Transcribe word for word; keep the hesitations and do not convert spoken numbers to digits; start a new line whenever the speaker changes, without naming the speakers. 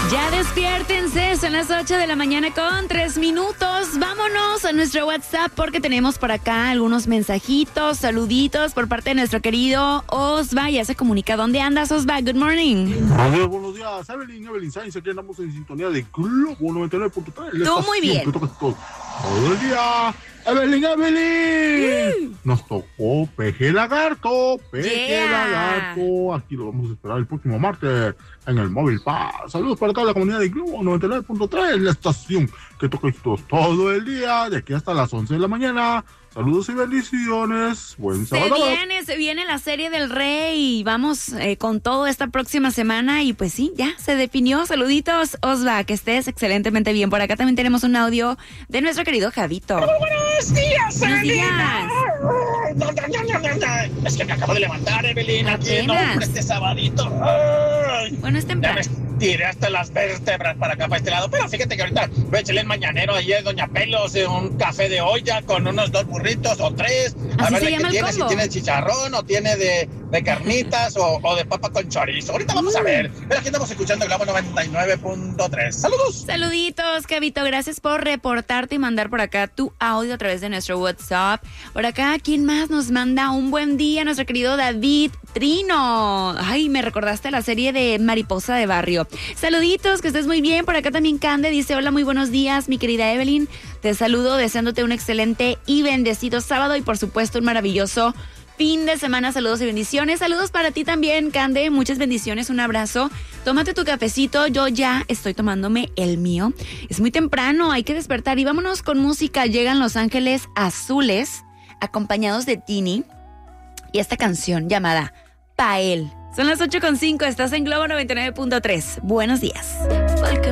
Ya despiértense, son las ocho de la mañana con tres minutos. Vámonos a nuestro WhatsApp porque tenemos por acá algunos mensajitos, saluditos por parte de nuestro querido Osva. Ya se comunica. ¿Dónde andas, Osva? Good morning.
Buenos días, buenos días. Evelyn, Evelyn Sainz, aquí andamos en sintonía de Globo noventa y nueve punto tres.
Tú muy bien.
Que toca todo, todo el día. Evelyn, Evelyn. Mm. Nos tocó Peje Lagarto, Peje yeah. Lagarto. Aquí lo vamos a esperar el próximo martes en el Móvil Paz. Saludos para toda la comunidad de Globo noventa y nueve punto tres, la estación que toca todos todo el día, de aquí hasta las once de la mañana. Saludos y bendiciones. Buen sábado.
Se viene, se viene la serie del Rey. Vamos eh, con todo esta próxima semana. Y pues sí, ya se definió. Saluditos, Osva, que estés excelentemente bien. Por acá también tenemos un audio de nuestro querido Javito.
Muy buenos días,
Buenos
Evelyn.
días.
Es que me acabo de levantar, Evelyn. Aquí no, por este sabadito. Ay,
bueno, es temprano.
Ya me tiré hasta las vértebras para acá, para este lado. Pero fíjate que ahorita voy a echarle el mañanero ayer, Doña Pelos, un café de olla con unos dos burritos o tres. A ver qué tiene, si tiene chicharrón o tiene de, de carnitas o, o de papa con chorizo. Ahorita vamos a ver. Pero aquí estamos escuchando Globo noventa y nueve punto tres. ¡Saludos!
Saluditos, Javito. Gracias por reportarte y mandar por acá tu audio a través de nuestro WhatsApp. Por acá, ¿quién más nos manda un buen día? Nuestro querido David Trino. Ay, me recordaste la serie de Mariposa de Barrio. Saluditos, que estés muy bien. Por acá también Cande dice, hola, muy buenos días, mi querida Evelyn. Te saludo deseándote un excelente y bendecido sábado y por supuesto un maravilloso fin de semana. Saludos y bendiciones. Saludos para ti también, Cande. Muchas bendiciones, un abrazo. Tómate tu cafecito. Yo ya estoy tomándome el mío. Es muy temprano, hay que despertar. Y vámonos con música. Llegan Los Ángeles Azules, acompañados de Tini. Y esta canción llamada Pa' Él. Son las ocho con cinco, estás en Globo noventa y nueve punto tres. Buenos días.